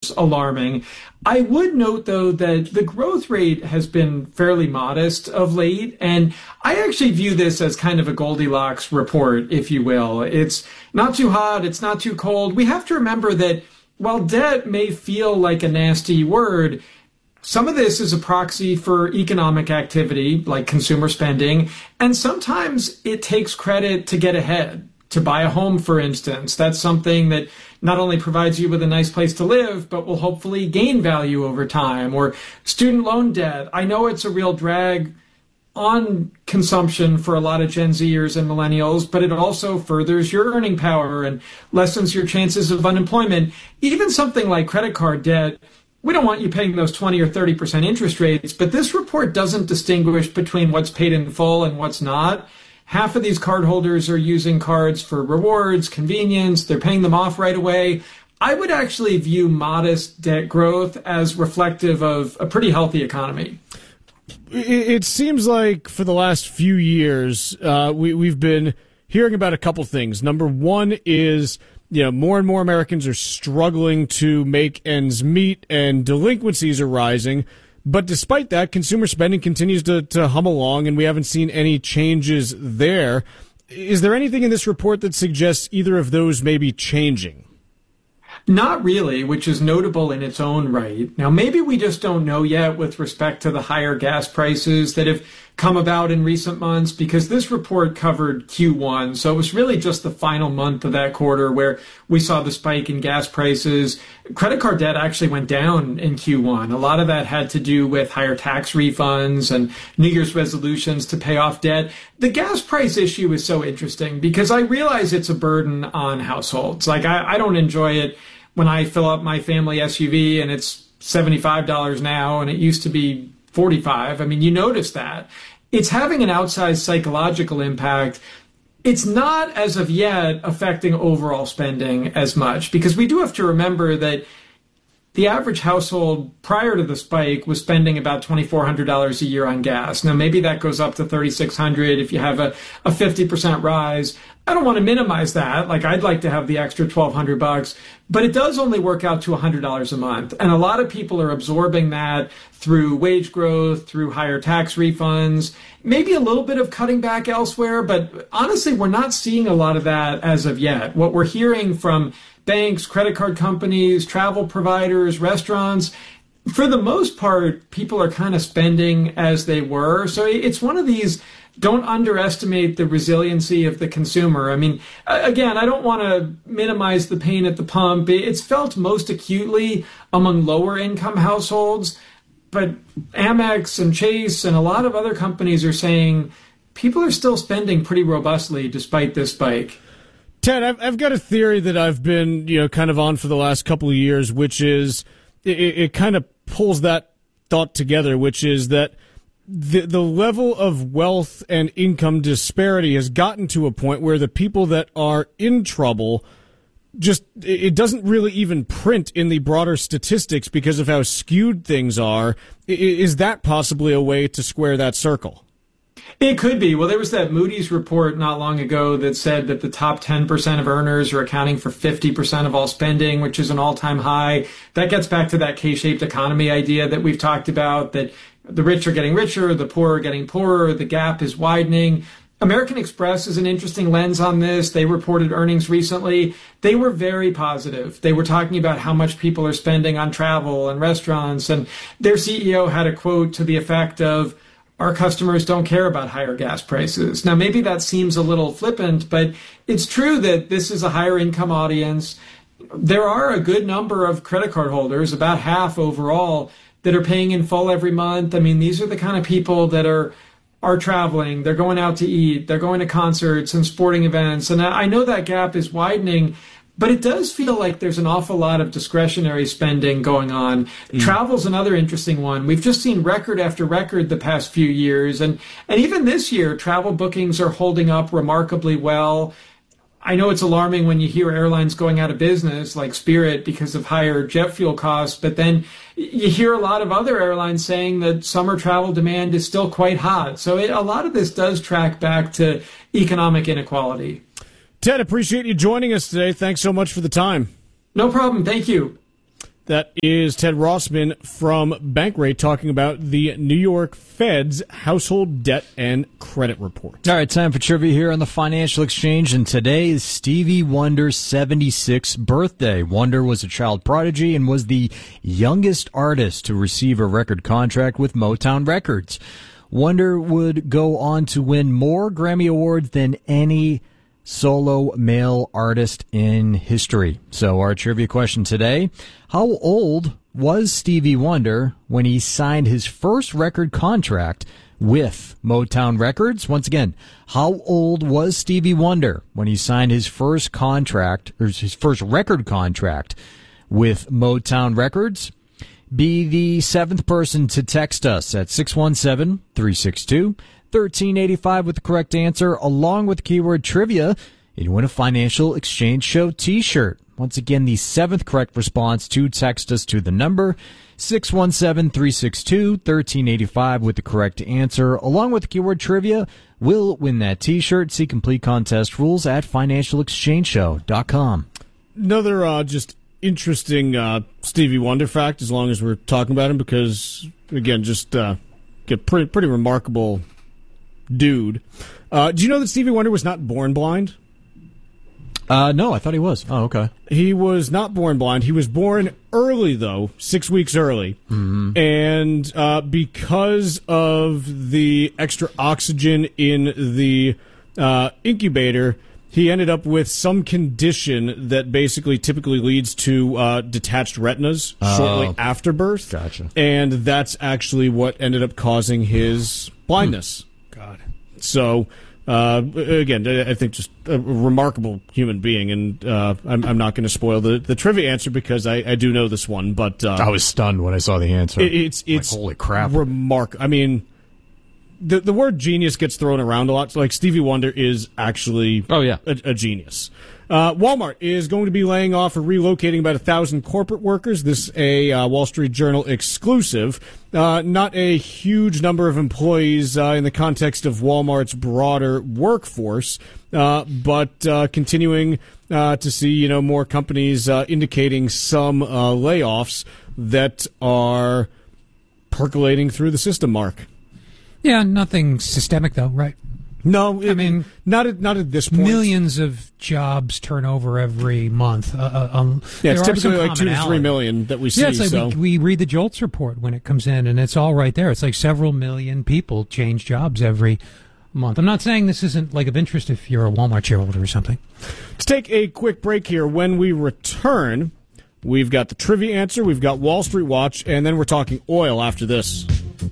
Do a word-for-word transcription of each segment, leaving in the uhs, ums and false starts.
that's alarming. I would note, though, that the growth rate has been fairly modest of late, and I actually view this as kind of a Goldilocks report, if you will. It's not too hot, it's not too cold. We have to remember that while debt may feel like a nasty word, some of this is a proxy for economic activity, like consumer spending, and sometimes it takes credit to get ahead. To buy a home, for instance, that's something that not only provides you with a nice place to live, but will hopefully gain value over time. Or student loan debt. I know it's a real drag on consumption for a lot of Gen Zers and millennials, but it also furthers your earning power and lessens your chances of unemployment. Even something like credit card debt, we don't want you paying those twenty or thirty percent interest rates, but this report doesn't distinguish between what's paid in full and what's not. Half of these cardholders are using cards for rewards, convenience. They're paying them off right away. I would actually view modest debt growth as reflective of a pretty healthy economy. It seems like for the last few years, uh, we, we've been hearing about a couple things. Number one is, you know, more and more Americans are struggling to make ends meet and delinquencies are rising. But despite that, consumer spending continues to, to hum along, and we haven't seen any changes there. Is there anything in this report that suggests either of those may be changing? Not really, which is notable in its own right. Now, maybe we just don't know yet with respect to the higher gas prices that have come about in recent months, because this report covered Q one. So it was really just the final month of that quarter where we saw the spike in gas prices. Credit card debt actually went down in Q one. A lot of that had to do with higher tax refunds and New Year's resolutions to pay off debt. The gas price issue is so interesting because I realize it's a burden on households. Like, I, I don't enjoy it when I fill up my family S U V and it's seventy-five dollars now and it used to be forty-five. I mean, you notice that. It's having an outsized psychological impact. It's not, as of yet, affecting overall spending as much, because we do have to remember that the average household prior to the spike was spending about twenty-four hundred dollars a year on gas. Now, maybe that goes up to thirty-six hundred dollars if you have a, a fifty percent rise. I don't want to minimize that. Like, I'd like to have the extra twelve hundred bucks, but it does only work out to one hundred dollars a month. And a lot of people are absorbing that through wage growth, through higher tax refunds, maybe a little bit of cutting back elsewhere. But honestly, we're not seeing a lot of that as of yet. What we're hearing from banks, credit card companies, travel providers, restaurants, for the most part, people are kind of spending as they were. So it's one of these, don't underestimate the resiliency of the consumer. I mean, again, I don't want to minimize the pain at the pump. It's felt most acutely among lower income households, but Amex and Chase and a lot of other companies are saying people are still spending pretty robustly despite this spike. Ted, I've, I've got a theory that I've been, you know, kind of on for the last couple of years, which is it, it kind of pulls that thought together, which is that the the level of wealth and income disparity has gotten to a point where the people that are in trouble, just it doesn't really even print in the broader statistics because of how skewed things are. Is that possibly a way to square that circle? It could be. Well, there was that Moody's report not long ago that said that the top ten percent of earners are accounting for fifty percent of all spending, which is an all-time high. That gets back to that K-shaped economy idea that we've talked about, that the rich are getting richer, the poor are getting poorer, the gap is widening. American Express is an interesting lens on this. They reported earnings recently. They were very positive. They were talking about how much people are spending on travel and restaurants, and their C E O had a quote to the effect of, "Our customers don't care about higher gas prices." Now, maybe that seems a little flippant, but it's true that this is a higher income audience. There are a good number of credit card holders, about half overall, that are paying in full every month. I mean, these are the kind of people that are are traveling. They're going out to eat. They're going to concerts and sporting events. And I know that gap is widening, but it does feel like there's an awful lot of discretionary spending going on. Mm. Travel's another interesting one. We've just seen record after record the past few years. And, and even this year, travel bookings are holding up remarkably well. I know it's alarming when you hear airlines going out of business like Spirit because of higher jet fuel costs, but then you hear a lot of other airlines saying that summer travel demand is still quite hot. So it, a lot of this does track back to economic inequality. Ted, appreciate you joining us today. Thanks so much for the time. No problem. Thank you. That is Ted Rossman from Bankrate talking about the New York Fed's household debt and credit report. All right, time for trivia here on the Financial Exchange, and today is Stevie Wonder's seventy-sixth birthday. Wonder was a child prodigy and was the youngest artist to receive a record contract with Motown Records. Wonder would go on to win more Grammy Awards than any solo male artist in history. So our trivia question today, how old was Stevie Wonder when he signed his first record contract with Motown Records? Once again, how old was Stevie Wonder when he signed his first contract, or his first record contract with Motown Records? Be the seventh person to text us at six one seven, three six two, one three eight five with the correct answer, along with the keyword trivia, and you win a Financial Exchange Show t-shirt. Once again, the seventh correct response to text us to the number six one seven, three six two, one three eight five with the correct answer, along with the keyword trivia, will win that t-shirt. See complete contest rules at financial exchange show dot com. Another uh, just interesting uh, Stevie Wonder fact, as long as we're talking about him, because, again, just uh, get pretty, pretty remarkable dude. Uh, do you know that Stevie Wonder was not born blind? Uh, no, I thought he was. Oh, okay. He was not born blind. He was born early, though, six weeks early. Mm-hmm. And uh, because of the extra oxygen in the uh, incubator, he ended up with some condition that basically typically leads to uh, detached retinas Oh. shortly after birth. Gotcha. And that's actually what ended up causing his blindness. God. So, uh, again, I think just a remarkable human being, and uh, I'm, I'm not going to spoil the, the trivia answer because I, I do know this one, but uh, I was stunned when I saw the answer. it, it's it's Like, holy crap. remarkable. I mean, the the word genius gets thrown around a lot. So, like, Stevie Wonder is actually Oh, yeah. a, a genius. Uh, Walmart is going to be laying off or relocating about a thousand corporate workers. This a uh, Wall Street Journal exclusive. Uh, not a huge number of employees uh, in the context of Walmart's broader workforce, uh, but uh, continuing uh, to see you know more companies uh, indicating some uh, layoffs that are percolating through the system. Mark. Yeah, nothing systemic though, right? No, I mean, not at not at this point. Millions of jobs turn over every month. Uh, uh, um, Yeah, it's there are typically some like two to three commonality. million that we see. Yeah, it's like so. we, we read the JOLTS report when it comes in, and it's all right there. It's like several million people change jobs every month. I'm not saying this isn't like of interest if you're a Walmart shareholder or something. Let's take a quick break here. When we return, we've got the trivia answer, we've got Wall Street Watch, and then we're talking oil after this.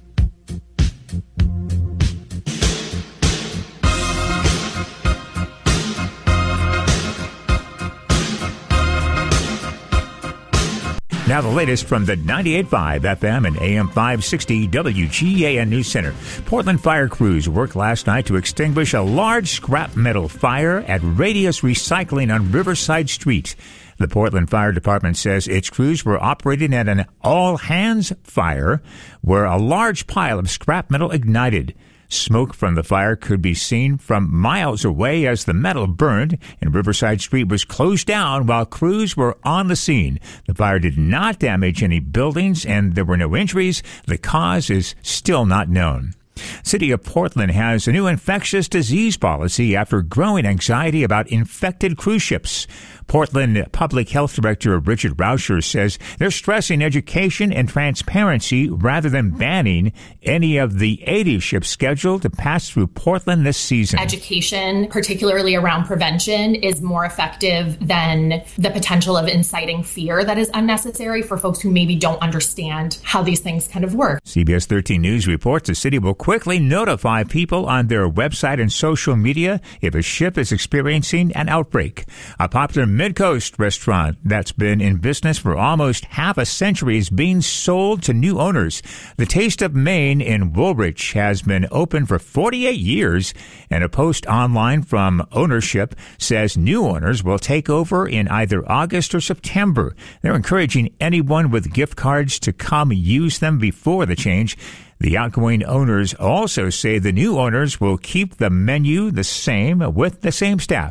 Now the latest from the ninety-eight point five F M and A M five sixty W G A N News Center. Portland fire crews worked last night to extinguish a large scrap metal fire at Radius Recycling on Riverside Street. The Portland Fire Department says its crews were operating at an all-hands fire where a large pile of scrap metal ignited. Smoke from the fire could be seen from miles away as the metal burned, and Riverside Street was closed down while crews were on the scene. The fire did not damage any buildings, and there were no injuries. The cause is still not known. City of Portland has a new infectious disease policy after growing anxiety about infected cruise ships. Portland Public Health Director Richard Rauscher says they're stressing education and transparency rather than banning any of the eighty ships scheduled to pass through Portland this season. Education, particularly around prevention, is more effective than the potential of inciting fear that is unnecessary for folks who maybe don't understand how these things kind of work. C B S thirteen News reports the city will quickly notify people on their website and social media if a ship is experiencing an outbreak. A popular Mid-Coast restaurant that's been in business for almost half a century is being sold to new owners. The Taste of Maine in Woolwich has been open for forty-eight years, and a post online from ownership says new owners will take over in either August or September. They're encouraging anyone with gift cards to come use them before the change. The outgoing owners also say the new owners will keep the menu the same with the same staff.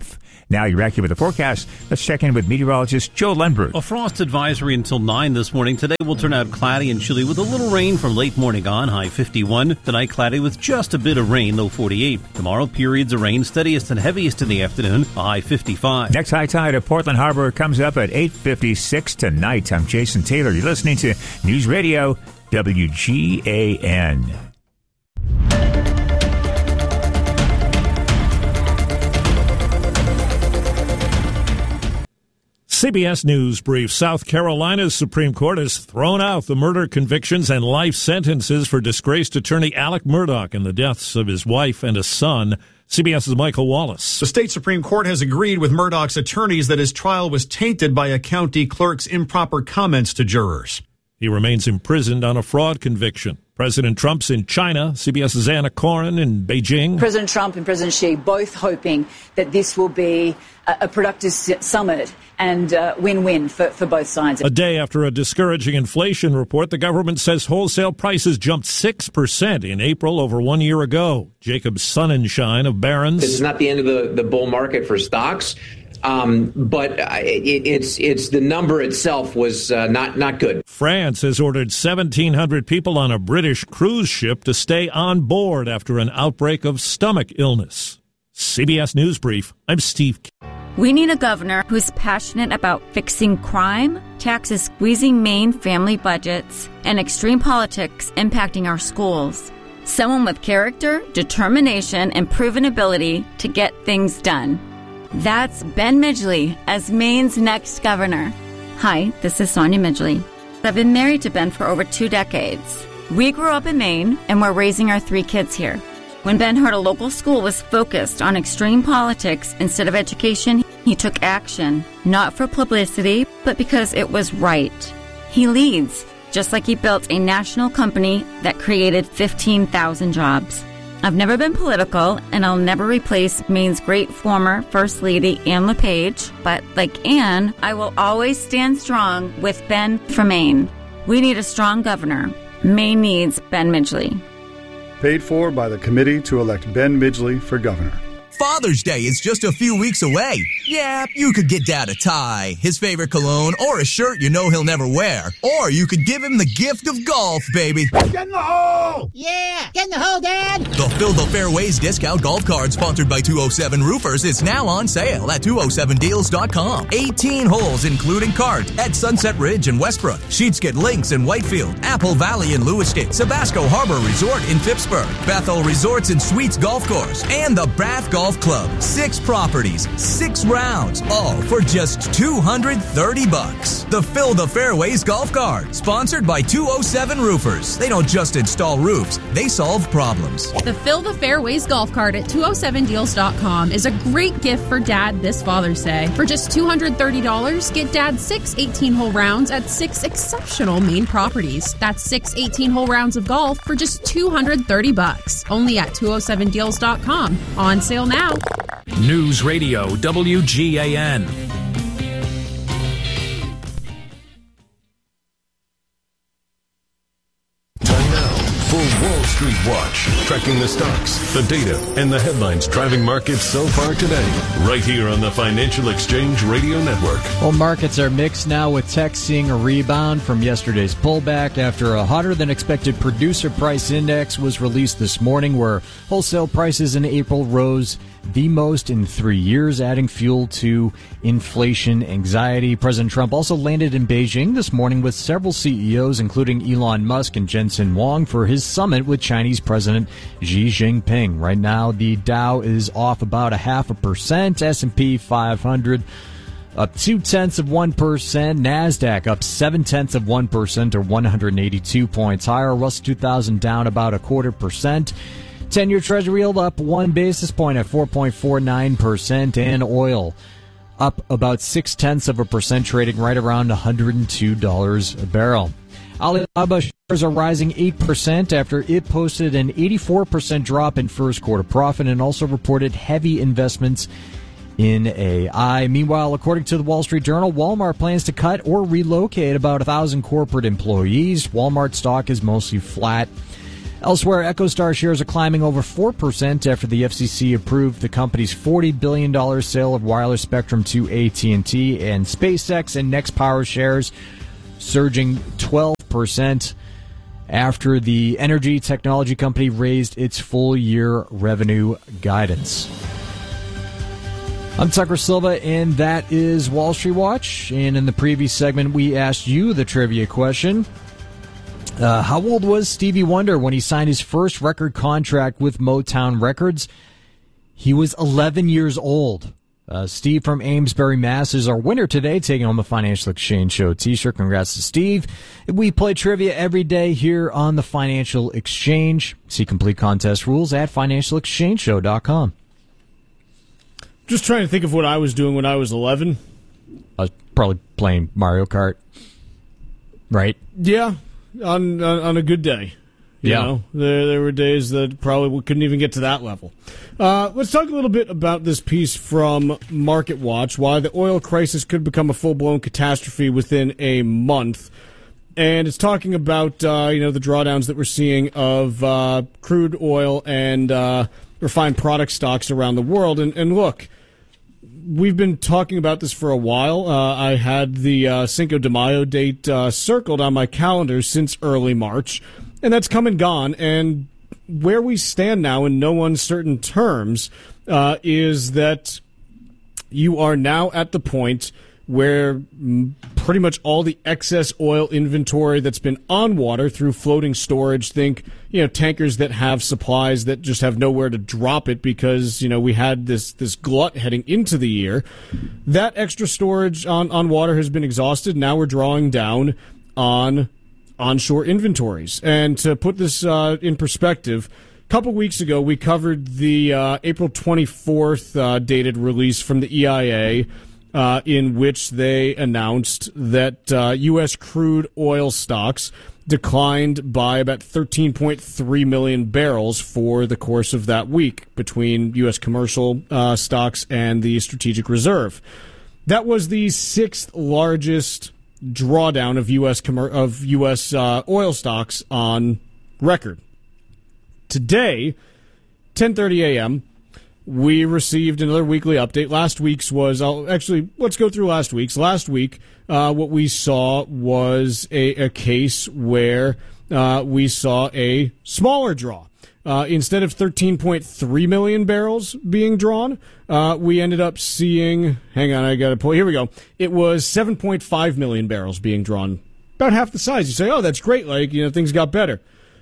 Now you're accurate with the forecast. Let's check in with meteorologist Joe Lundberg. A frost advisory until nine this morning. Today will turn out cloudy and chilly with a little rain from late morning on, high fifty-one. Tonight cloudy with just a bit of rain, low forty-eight. Tomorrow periods of rain, steadiest and heaviest in the afternoon, a high fifty-five. Next high tide at Portland Harbor comes up at eight fifty-six tonight. I'm Jason Taylor. You're listening to News Radio W G A N. C B S News brief. South Carolina's Supreme Court has thrown out the murder convictions and life sentences for disgraced attorney Alec Murdaugh in the deaths of his wife and a son. CBS's Michael Wallace. The state Supreme Court has agreed with Murdaugh's attorneys that his trial was tainted by a county clerk's improper comments to jurors. He remains imprisoned on a fraud conviction. President Trump's in China. CBS's Anna Corin in Beijing. President Trump and President Xi both hoping that this will be a, a productive summit and uh, win-win for, for both sides. A day after a discouraging inflation report, the government says wholesale prices jumped six percent in April over one year ago. Jacob Sonnenschein of Barron's. This is not the end of the, the bull market for stocks. Um, but it, it's it's the number itself was uh, not not good. France has ordered seventeen hundred people on a British cruise ship to stay on board after an outbreak of stomach illness. C B S News Brief. I'm Steve. We need a governor who's passionate about fixing crime, taxes squeezing Maine family budgets, and extreme politics impacting our schools. Someone with character, determination, and proven ability to get things done. That's Ben Midgley as Maine's next governor. Hi, this is Sonia Midgley. I've been married to Ben for over two decades. We grew up in Maine, and we're raising our three kids here. When Ben heard a local school was focused on extreme politics instead of education, he took action, not for publicity, but because it was right. He leads, just like he built a national company that created fifteen thousand jobs. I've never been political, and I'll never replace Maine's great former First Lady Ann LePage, but like Ann, I will always stand strong with Ben for Maine. We need a strong governor. Maine needs Ben Midgley. Paid for by the committee to elect Ben Midgley for governor. Father's Day is just a few weeks away. Yeah, you could get Dad a tie, his favorite cologne, or a shirt you know he'll never wear. Or you could give him the gift of golf, baby. Get in the hole! Yeah, get in the hole, Dad! The Fill the Fairways discount golf card sponsored by two oh seven Roofers is now on sale at two oh seven deals dot com. eighteen holes including cart at Sunset Ridge in Westbrook, Sheetsket Links in Whitefield, Apple Valley in Lewiston, Sabasco Harbor Resort in Phippsburg, Bethel Resorts and Suites Golf Course, and the Brath Golf Club. Six properties, six rounds, all for just two hundred thirty bucks. The Fill the Fairways golf cart, sponsored by two oh seven Roofers. They don't just install roofs, they solve problems. The Fill the Fairways golf cart at two oh seven deals dot com is a great gift for Dad this Father's Day. For just two hundred thirty dollars, get Dad six eighteen-hole rounds at six exceptional Maine properties. That's six eighteen-hole rounds of golf for just two hundred thirty bucks. Only at two oh seven deals dot com. On sale now. News Radio W G A N. Time now for Wall Street Watch, tracking the stocks, the data, and the headlines driving markets so far today. Right here on the Financial Exchange Radio Network. Well, markets are mixed now, with tech seeing a rebound from yesterday's pullback after a hotter than expected producer price index was released this morning, where wholesale prices in April rose the most in three years, adding fuel to inflation anxiety. President Trump also landed in Beijing this morning with several C E Os, including Elon Musk and Jensen Huang, for his summit with Chinese President Xi Jinping. Right now, the Dow is off about a half a percent, S and P five hundred up two-tenths of one percent, NASDAQ up seven-tenths of one percent, or one hundred eighty-two points higher, Russell two thousand down about a quarter percent. ten-year Treasury yield up one basis point at four point four nine percent, and oil up about six-tenths of a percent, trading right around one hundred two dollars a barrel. Alibaba shares are rising eight percent after it posted an eighty-four percent drop in first quarter profit and also reported heavy investments in A I. Meanwhile, according to the Wall Street Journal, Walmart plans to cut or relocate about one thousand corporate employees. Walmart stock is mostly flat Elsewhere, EchoStar shares are climbing over four percent after the F C C approved the company's forty billion dollars sale of wireless spectrum to A T and T, and SpaceX and NextPower shares surging twelve percent after the energy technology company raised its full-year revenue guidance. I'm Tucker Silva, and that is Wall Street Watch. And in the previous segment, we asked you the trivia question. Uh, how old was Stevie Wonder when he signed his first record contract with Motown Records? He was eleven years old. Uh, Steve from Amesbury, Mass. is our winner today, taking home the Financial Exchange Show t-shirt. Congrats to Steve. We play trivia every day here on the Financial Exchange. See complete contest rules at financial exchange show dot com. Just trying to think of what I was doing when I was eleven. I was probably playing Mario Kart, right? Yeah, on on, on a good day. You Yeah. know, there, there were days that probably couldn't even get to that level. Uh, let's talk a little bit about this piece from Market Watch, why the oil crisis could become a full-blown catastrophe within a month. And it's talking about, uh, you know, the drawdowns that we're seeing of uh, crude oil and uh, refined product stocks around the world. And, and look, we've been talking about this for a while. Uh, I had the uh, Cinco de Mayo date uh, circled on my calendar since early March, and that's come and gone. And where we stand now in no uncertain terms uh, is that you are now at the point where pretty much all the excess oil inventory that's been on water through floating storage, think, you know, tankers that have supplies that just have nowhere to drop it because, you know, we had this, this glut heading into the year. That extra storage on, on water has been exhausted. Now we're drawing down on onshore inventories. And to put this uh, in perspective, a couple weeks ago we covered the uh, April twenty-fourth uh, dated release from the E I A, Uh, in which they announced that uh, U S crude oil stocks declined by about thirteen point three million barrels for the course of that week between U S commercial uh, stocks and the Strategic Reserve. That was the sixth largest drawdown of U S commer- of U S uh, oil stocks on record. Today, ten thirty a.m., we received another weekly update. Last week's was, I'll actually, let's go through last week's. Last week, uh, what we saw was a, a case where uh, we saw a smaller draw. Uh, instead of thirteen point three million barrels being drawn, uh, we ended up seeing, hang on, I got to pull, here we go. It was seven point five million barrels being drawn. About half the size. You say, oh, that's great, like, you know, things got better.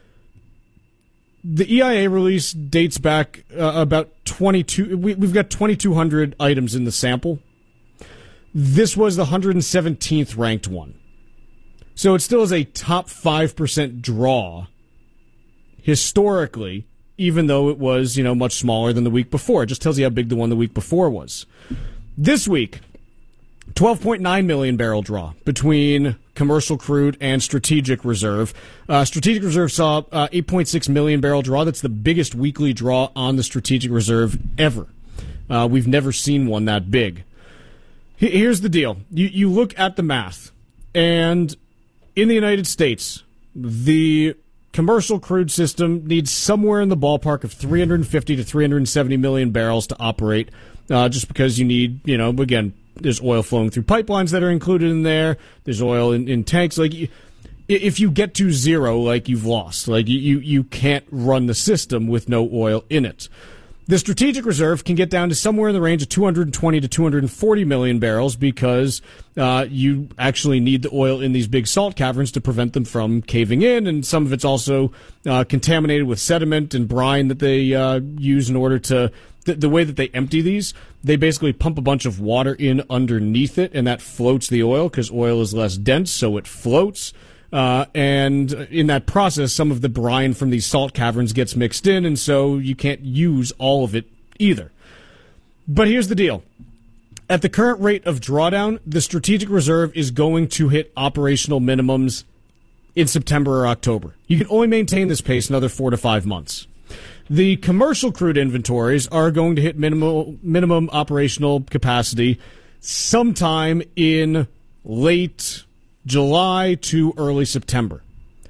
The E I A release dates back uh, about twenty-two. We, we've got twenty-two hundred items in the sample. This was the one hundred seventeenth ranked one. So it still is a top five percent draw historically, even though it was, you know, much smaller than the week before. It just tells you how big the one the week before was. This week, twelve point nine million barrel draw between commercial crude and Strategic Reserve. Uh, Strategic Reserve saw uh, eight point six million barrel draw. That's the biggest weekly draw on the Strategic Reserve ever. Uh, we've never seen one that big. H- here's the deal. You, you look at the math, and in the United States, the commercial crude system needs somewhere in the ballpark of three hundred fifty to three hundred seventy million barrels to operate, uh, just because you need, you know, again, there's oil flowing through pipelines that are included in there. There's oil in, in tanks. Like, if you get to zero, like, you've lost. Like, you, you can't run the system with no oil in it. The Strategic Reserve can get down to somewhere in the range of two hundred twenty to two hundred forty million barrels because uh, you actually need the oil in these big salt caverns to prevent them from caving in, and some of it's also uh, contaminated with sediment and brine that they uh, use in order to... The, the way that they empty these, they basically pump a bunch of water in underneath it, and that floats the oil because oil is less dense, so it floats. Uh, and in that process, some of the brine from these salt caverns gets mixed in, and so you can't use all of it either. But here's the deal. At the current rate of drawdown, the Strategic Reserve is going to hit operational minimums in September or October. You can only maintain this pace another four to five months. The commercial crude inventories are going to hit minimal, minimum operational capacity sometime in late July to early September.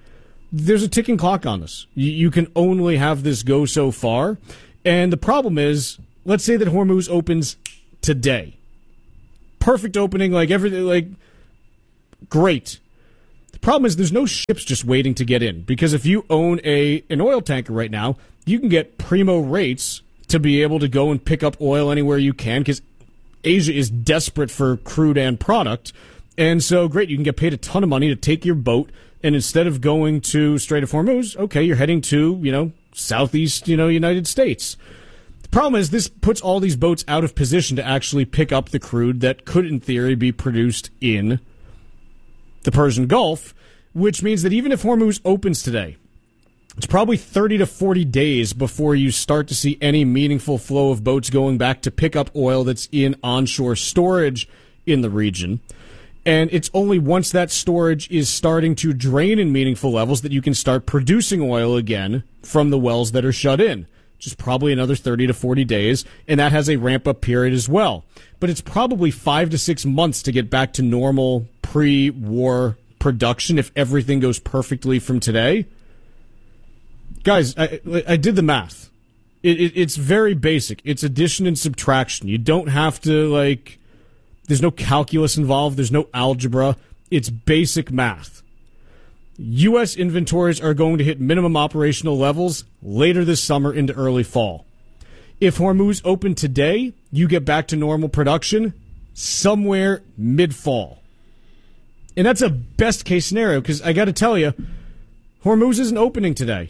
there's a ticking clock on this. You, you can only have this go so far. And the problem is, let's say that Hormuz opens today. Perfect opening, like everything, like, great. The problem is there's no ships just waiting to get in. Because if you own a an oil tanker right now, you can get primo rates to be able to go and pick up oil anywhere you can, because Asia is desperate for crude and product. And so, great, you can get paid a ton of money to take your boat, and instead of going to Strait of Hormuz, okay, you're heading to, you know, southeast, you know, United States. The problem is this puts all these boats out of position to actually pick up the crude that could, in theory, be produced in the Persian Gulf, which means that even if Hormuz opens today, it's probably thirty to forty days before you start to see any meaningful flow of boats going back to pick up oil that's in onshore storage in the region. And it's only once that storage is starting to drain in meaningful levels that you can start producing oil again from the wells that are shut in, which is probably another thirty to forty days, and that has a ramp-up period as well. But it's probably five to six months to get back to normal pre-war production if everything goes perfectly from today. Guys, I, I did the math. It, it, it's very basic. It's addition and subtraction. You don't have to, like, there's no calculus involved. There's no algebra. It's basic math. U S inventories are going to hit minimum operational levels later this summer into early fall. If Hormuz opened today, you get back to normal production somewhere mid-fall. And that's a best-case scenario, because I got to tell you, Hormuz isn't opening today.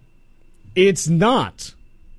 It's not.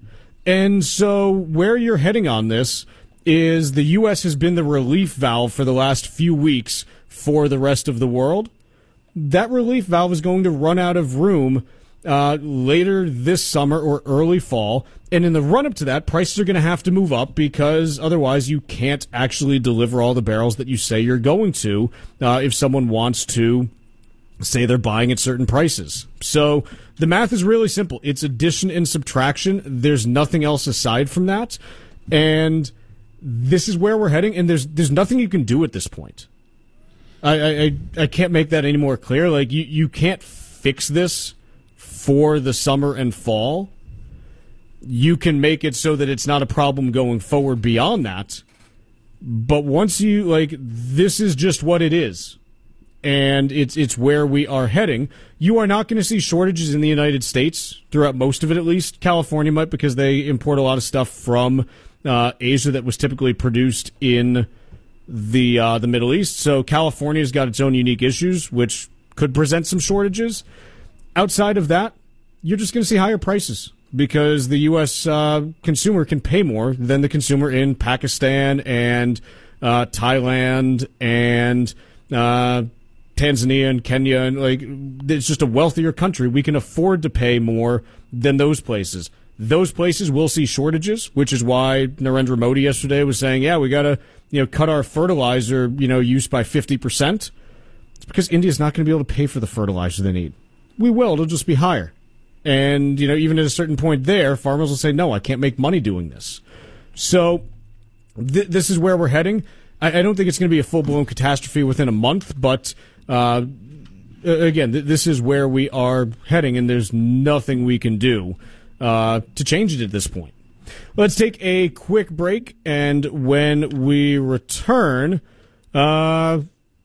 And so where you're heading on this is the U S has been the relief valve for the last few weeks for the rest of the world. That relief valve is going to run out of room uh, later this summer or early fall. And in the run-up to that, prices are going to have to move up because otherwise you can't actually deliver all the barrels that you say you're going to uh, if someone wants to say they're buying at certain prices. So the math is really simple. It's addition and subtraction. There's nothing else aside from that. And this is where we're heading, and there's there's nothing you can do at this point. I, I, I can't make that any more clear. Like, you, you can't fix this for the summer and fall. You can make it so that it's not a problem going forward beyond that. But once you, like, this is just what it is. And it's it's where we are heading. You are not going to see shortages in the United States, throughout most of it at least. California might, because they import a lot of stuff from uh, Asia that was typically produced in the uh, the Middle East. So California's got its own unique issues, which could present some shortages. Outside of that, you're just going to see higher prices because the U S uh, consumer can pay more than the consumer in Pakistan and uh, Thailand and uh, Tanzania and Kenya. And like, it's just a wealthier country. We can afford to pay more than those places. Those places will see shortages, which is why Narendra Modi yesterday was saying, yeah, we got to, you know, cut our fertilizer, you know, use by fifty percent. It's because India's not going to be able to pay for the fertilizer they need. We will. It'll just be higher. And, you know, even at a certain point there, farmers will say, no, I can't make money doing this. So th- this is where we're heading. I, I don't think it's going to be a full-blown catastrophe within a month, but uh, again, th- this is where we are heading, and there's nothing we can do uh, to change it at this point. Let's take a quick break, and when we return, uh,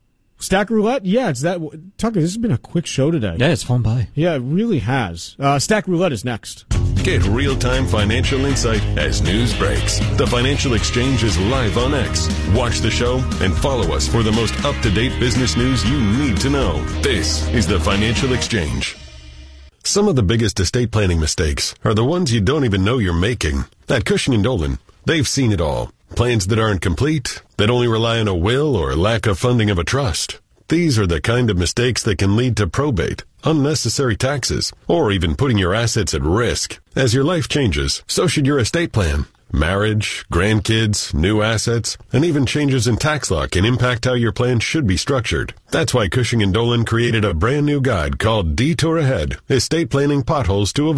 Stack Roulette? Yeah, it's that. Tucker, this has been a quick show today. Yeah, it's flown by. Yeah, it really has. Uh, Stack Roulette is next. Get real-time financial insight as news breaks. The Financial Exchange is live on X. Watch the show and follow us for the most up-to-date business news you need to know. This is the Financial Exchange. Some of the biggest estate planning mistakes are the ones you don't even know you're making. At Cushing and Dolan, they've seen it all. Plans that aren't complete, that only rely on a will or lack of funding of a trust. These are the kind of mistakes that can lead to probate, unnecessary taxes, or even putting your assets at risk. As your life changes, so should your estate plan. Marriage, grandkids, new assets, and even changes in tax law can impact how your plan should be structured. That's why Cushing and Dolan created a brand new guide called Detour Ahead, Estate Planning Potholes to Avoid.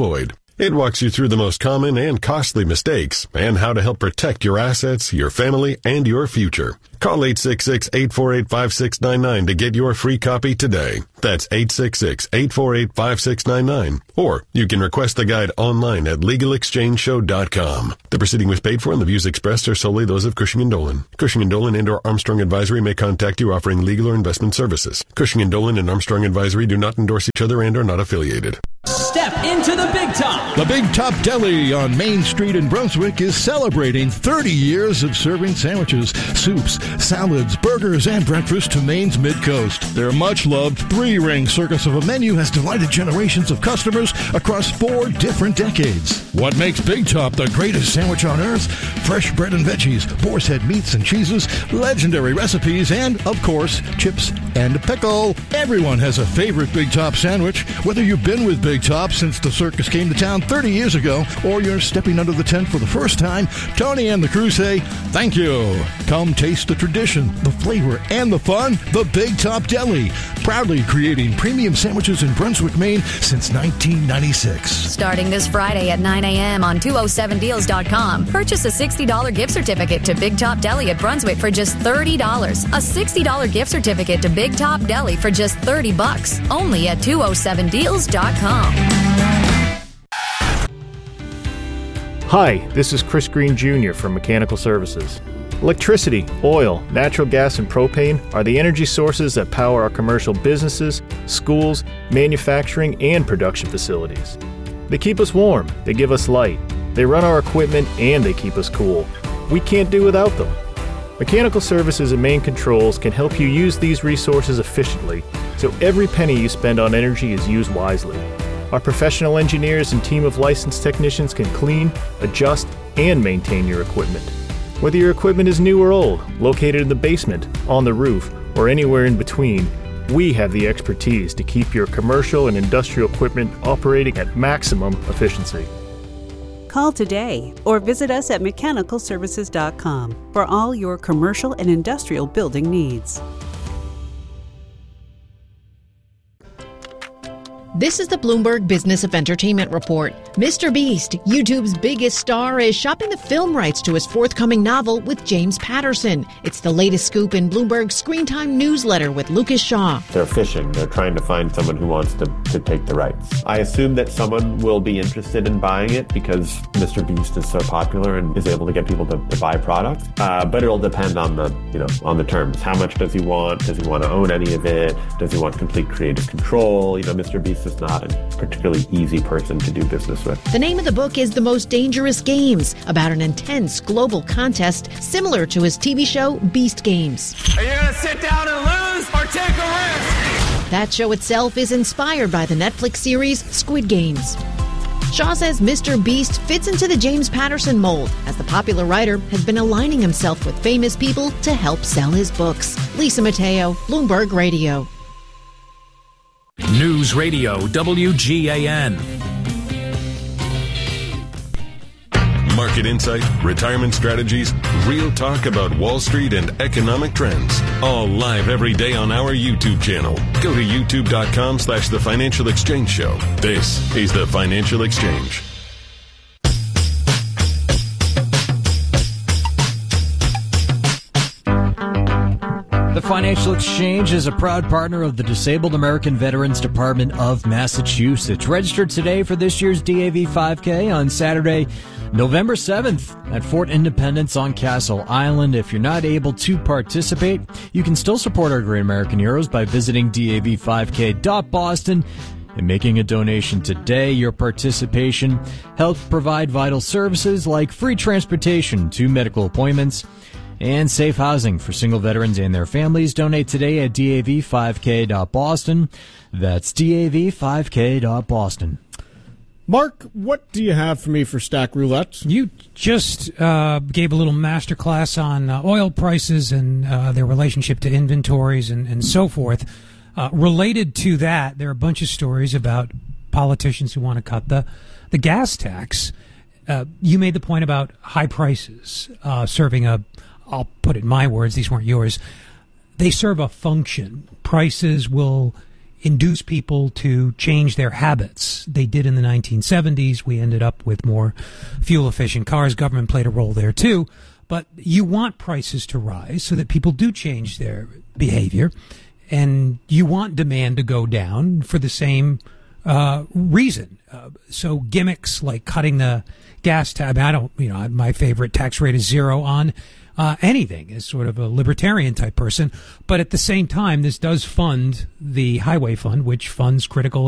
It walks you through the most common and costly mistakes and how to help protect your assets, your family, and your future. Call eight six six, eight four eight, five six nine nine to get your free copy today. That's eight six six, eight four eight, five six nine nine. Or you can request the guide online at legal exchange show dot com. The proceeding was paid for and the views expressed are solely those of Cushing and Dolan. Cushing and Dolan and or Armstrong Advisory may contact you offering legal or investment services. Cushing and Dolan and Armstrong Advisory do not endorse each other and are not affiliated. Step into the Big Top. The Big Top Deli on Main Street in Brunswick is celebrating thirty years of serving sandwiches, soups, salads, burgers, and breakfast to Maine's Mid-Coast. Their much-loved three-ring circus of a menu has delighted generations of customers across four different decades. What makes Big Top the greatest sandwich on earth? Fresh bread and veggies, boar's head meats and cheeses, legendary recipes, and, of course, chips and pickle. Everyone has a favorite Big Top sandwich, whether you've been with Big Top since the circus came to town thirty years ago, or you're stepping under the tent for the first time. Tony and the crew say, thank you. Come taste the tradition, the flavor, and the fun. The Big Top Deli, proudly creating premium sandwiches in Brunswick, Maine since nineteen ninety-six. Starting this Friday at nine a.m. on two oh seven deals dot com. Purchase a sixty dollars gift certificate to Big Top Deli at Brunswick for just thirty dollars. A sixty dollars gift certificate to Big Top Deli for just thirty bucks. Only at two oh seven deals dot com. Hi, this is Chris Green Junior from Mechanical Services. Electricity, oil, natural gas, and propane are the energy sources that power our commercial businesses, schools, manufacturing, and production facilities. They keep us warm, they give us light, they run our equipment, and they keep us cool. We can't do without them. Mechanical Services and Main Controls can help you use these resources efficiently, so every penny you spend on energy is used wisely. Our professional engineers and team of licensed technicians can clean, adjust, and maintain your equipment. Whether your equipment is new or old, located in the basement, on the roof, or anywhere in between, we have the expertise to keep your commercial and industrial equipment operating at maximum efficiency. Call today or visit us at mechanical services dot com for all your commercial and industrial building needs. This is the Bloomberg Business of Entertainment Report. Mister Beast, YouTube's biggest star, is shopping the film rights to his forthcoming novel with James Patterson. It's the latest scoop in Bloomberg's Screen Time newsletter with Lucas Shaw. They're fishing. They're trying to find someone who wants to, to take the rights. I assume that someone will be interested in buying it because Mister Beast is so popular and is able to get people to, to buy products. Uh, but it'll depend on the, you know, on the terms. How much does he want? Does he want to own any of it? Does he want complete creative control? You know, Mister Beast is not a particularly easy person to do business with. The name of the book is The Most Dangerous Games, about an intense global contest similar to his T V show Beast Games. Are you going to sit down and lose or take a risk? That show itself is inspired by the Netflix series Squid Games. Shaw says Mister Beast fits into the James Patterson mold, as the popular writer has been aligning himself with famous people to help sell his books. Lisa Mateo, Bloomberg Radio. News Radio W G A N. Market insight, retirement strategies, real talk about Wall Street and economic trends. All live every day on our YouTube channel. Go to youtube.com slash The Financial Exchange Show. This is The Financial Exchange. The Financial Exchange is a proud partner of the Disabled American Veterans Department of Massachusetts. Registered today for this year's D A V five K on Saturday, November seventh at Fort Independence on Castle Island. If you're not able to participate, you can still support our great American heroes by visiting D A V five K dot Boston and making a donation today. Your participation helps provide vital services like free transportation to medical appointments and safe housing for single veterans and their families. Donate today at D A V five K dot Boston. That's D A V five K dot Boston. Mark, what do you have for me for Stack Roulette? You just uh, gave a little masterclass on uh, oil prices and uh, their relationship to inventories and, and so forth. Uh, related to that, there are a bunch of stories about politicians who want to cut the, the gas tax. Uh, you made the point about high prices uh, serving a, I'll put it in my words, these weren't yours, they serve a function. Prices will induce people to change their habits. They did in the nineteen seventies. We ended up with more fuel-efficient cars. Government played a role there, too. But you want prices to rise so that people do change their behavior. And you want demand to go down for the same uh, reason. Uh, so gimmicks like cutting the gas tab, I don't, you know, my favorite tax rate is zero on uh, anything as sort of a libertarian type person. But at the same time, this does fund the highway fund, which funds critical